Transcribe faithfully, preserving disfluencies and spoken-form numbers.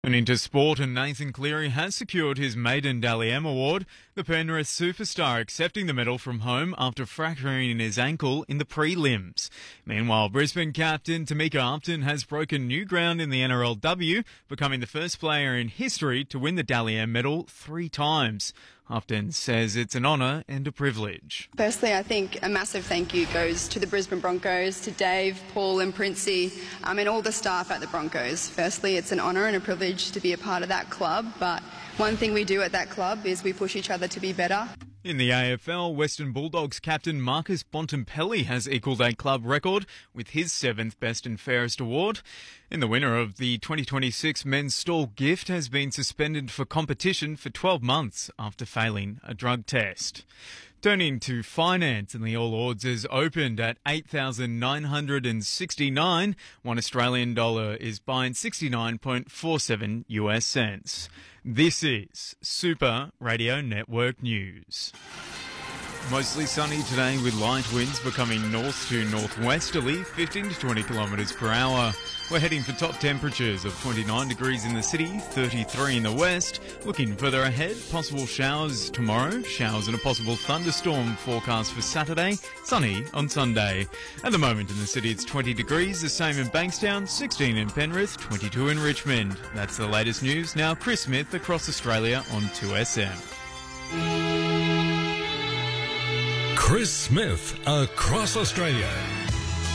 And into sport, and Nathan Cleary has secured his maiden Dally M award, the Penrith superstar accepting the medal from home after fracturing his ankle in the prelims. Meanwhile, Brisbane captain Tamika Upton has broken new ground in the N R L W, becoming the first player in history to win the Dally M medal three times. Upton says it's an honour and a privilege. Firstly, I think a massive thank you goes to the Brisbane Broncos, to Dave, Paul and Princey, um, and all the staff at the Broncos. Firstly, it's an honour and a privilege to be a part of that club, but one thing we do at that club is we push each other to be better. In the A F L, Western Bulldogs captain Marcus Bontempelli has equalled a club record with his seventh Best and Fairest award. And the winner of the twenty twenty-six Men's Stall Gift has been suspended for competition for twelve months after failing a drug test. Turning to finance, and the All Ords is opened at eight thousand nine hundred sixty-nine. One Australian dollar is buying sixty-nine point four seven U S cents. This is Super Radio Network News. Mostly sunny today with light winds becoming north to northwesterly, fifteen to twenty kilometres per hour. We're heading for top temperatures of twenty-nine degrees in the city, thirty-three in the west. Looking further ahead, possible showers tomorrow, showers and a possible thunderstorm forecast for Saturday, sunny on Sunday. At the moment in the city it's twenty degrees, the same in Bankstown, sixteen in Penrith, twenty-two in Richmond. That's the latest news. Now Chris Smith across Australia on two S M. Chris Smith across Australia.